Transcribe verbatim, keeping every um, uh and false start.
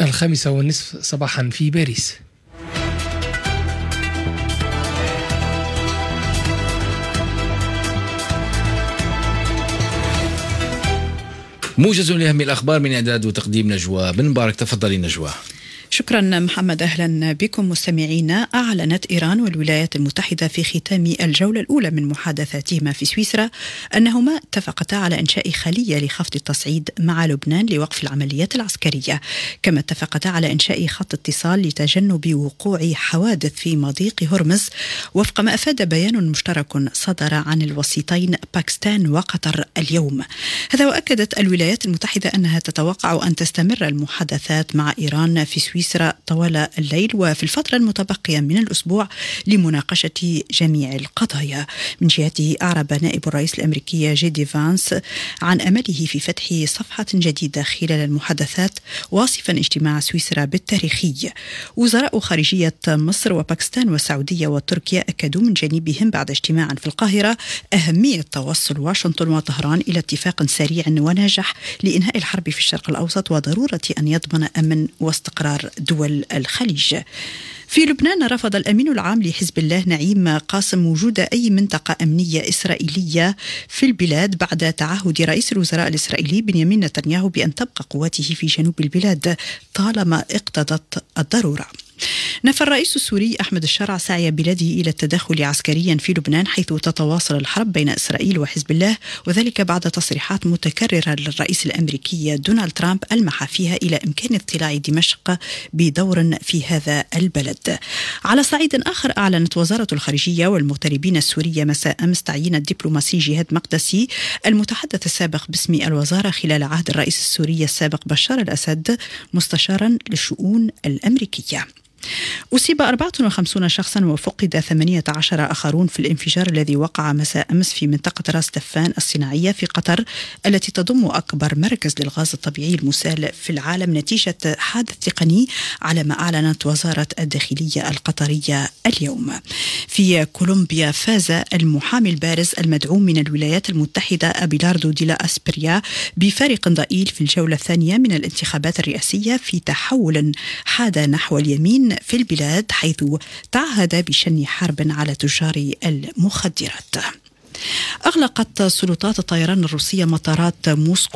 الخامسة والنصف صباحا في باريس. موجز لأهم الأخبار من إعداد وتقديم نجوى بن مبارك. تفضلي نجوى. شكرا محمد. أهلا بكم مستمعينا. أعلنت إيران والولايات المتحدة في ختام الجولة الأولى من محادثاتهما في سويسرا أنهما اتفقتا على إنشاء خلية لخفض التصعيد مع لبنان لوقف العمليات العسكرية، كما اتفقتا على إنشاء خط اتصال لتجنب وقوع حوادث في مضيق هرمز، وفق ما أفاد بيان مشترك صدر عن الوسيطين باكستان وقطر اليوم. هذا، وأكدت الولايات المتحدة أنها تتوقع أن تستمر المحادثات مع إيران في سويسرا طوال الليل وفي الفترة المتبقية من الأسبوع لمناقشة جميع القضايا. من جهته، أعرب نائب الرئيس الأمريكي جي دي فانس عن أمله في فتح صفحة جديدة خلال المحادثات، واصفا اجتماع سويسرا بالتاريخي. وزراء خارجية مصر وباكستان والسعودية وتركيا أكدوا من جانبهم بعد اجتماع في القاهرة أهمية توصل واشنطن وطهران إلى اتفاق سريع وناجح لإنهاء الحرب في الشرق الأوسط، وضرورة أن يضمن أمن واستقرار دول الخليج. في لبنان، رفض الأمين العام لحزب الله نعيم قاسم وجود أي منطقة أمنية إسرائيلية في البلاد بعد تعهد رئيس الوزراء الإسرائيلي بنيامين نتنياهو بأن تبقى قواته في جنوب البلاد طالما اقتضت الضرورة. نفى الرئيس السوري أحمد الشرع سعي بلاده إلى التدخل عسكريا في لبنان، حيث تتواصل الحرب بين إسرائيل وحزب الله، وذلك بعد تصريحات متكررة للرئيس الأمريكي دونالد ترامب ألمح فيها إلى إمكان اطلاع دمشق بدور في هذا البلد. على صعيد آخر، أعلنت وزارة الخارجية والمغتربين السورية مساء أمس تعيين الدبلوماسي جهاد مقدسي المتحدث السابق باسم الوزارة خلال عهد الرئيس السوري السابق بشار الأسد مستشارا للشؤون الأمريكية. أصيب أربعة وخمسين شخصا وفقد ثمانية عشر آخرون في الانفجار الذي وقع مساء أمس في منطقة راس دفان الصناعية في قطر، التي تضم أكبر مركز للغاز الطبيعي المسال في العالم، نتيجة حادث تقني على ما أعلنت وزارة الداخلية القطرية اليوم. في كولومبيا، فاز المحامي البارز المدعوم من الولايات المتحدة أبيلاردو ديلا أسبريا بفارق ضئيل في الجولة الثانية من الانتخابات الرئاسية، في تحول حاد نحو اليمين في البلاد، حيث تعهد بشن حرب على تجار المخدرات. أغلقت سلطات الطيران الروسية مطارات موسكو